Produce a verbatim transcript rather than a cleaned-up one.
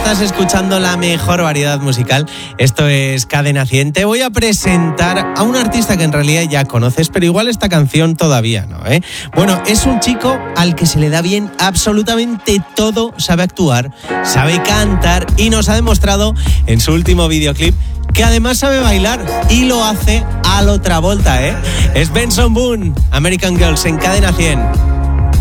estás escuchando la mejor variedad musical. Esto es Cadena cien. Te voy a presentar a un artista que en realidad ya conoces, pero igual esta canción todavía no, ¿eh? Bueno, es un chico al que se le da bien absolutamente todo. Sabe actuar, sabe cantar y nos ha demostrado en su último videoclip que además sabe bailar y lo hace a lo Travolta, ¿eh? Es Benson Boone, American Girls en Cadena cien.